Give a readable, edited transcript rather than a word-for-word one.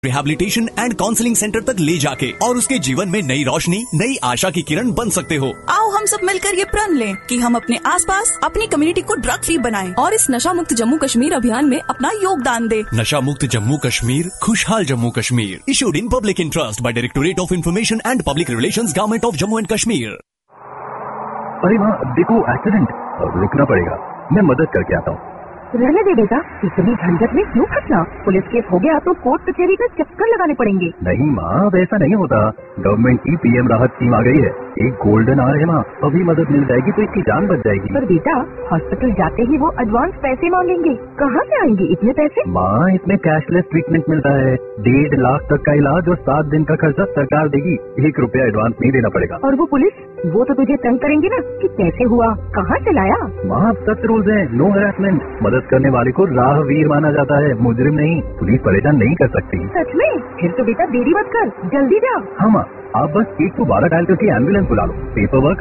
Rehabilitation and counselling centre तक ले जाके और उसके जीवन में नई रोशनी, नई आशा की किरण बन सकते हो। आओ हम सब मिलकर ये प्रण लें कि हम अपने आसपास अपनी कम्युनिटी को ड्रग फ्री बनाएं और इस नशा मुक्त जम्मू कश्मीर अभियान में अपना योगदान दें। नशा मुक्त जम्मू कश्मीर, खुशहाल Jammu Kashmir. Issued in public interest by directorate of information and public relations, government of Jammu and Kashmir. अरे वहाँ देखो एक्सीडेंट, रुकना पड़ेगा, मैं मदद करके आता हूँ। रहने दे बेटा, इतनी झंझट में क्यों फंसना? पुलिस केस हो गया तो कोर्ट कचहरी का चक्कर लगाने पड़ेंगे। नहीं माँ, वैसा नहीं होता। गवर्नमेंट की पीएम राहत स्कीम आ गई है, एक गोल्डन आवर है माँ, अभी मदद मिल जाएगी तो इसकी जान बच जाएगी। पर बेटा, हॉस्पिटल जाते ही वो एडवांस पैसे मांगेंगे, कहाँ से आएंगे इतने पैसे? माँ, इसमें कैशलेस ट्रीटमेंट मिलता है, 1.5 लाख तक का इलाज और 7 दिन का खर्चा सरकार देगी, 1 रुपया एडवांस नहीं देना पड़ेगा। और वो पुलिस, वो तो तुझे तंग करेंगे ना कि कैसे हुआ, कहाँ से लाया? माँ, सख्त रूल्स हैं, नो हैरेसमेंट। मदद करने वाले को राहवीर माना जाता है, मुजरिम नहीं। पुलिस परेशान नहीं कर सकती। सच में? फिर तो बेटा देरी मत कर, जल्दी जा। हाँ माँ, आप बस 112 डायल करके एम्बुलेंस बुला लो। Paper work